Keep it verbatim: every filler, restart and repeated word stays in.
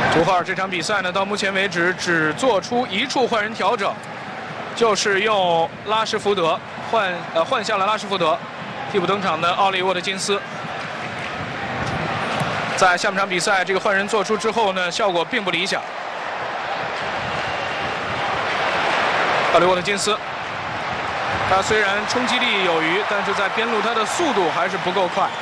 图赫尔这场比赛呢，到目前为止只做出一处换人调整，就是用拉什福德换呃换下了拉什福德，替补登场的奥利沃特金斯。在下半场比赛这个换人做出之后呢，效果并不理想。奥利沃特金斯，他虽然冲击力有余，但是在边路他的速度还是不够快。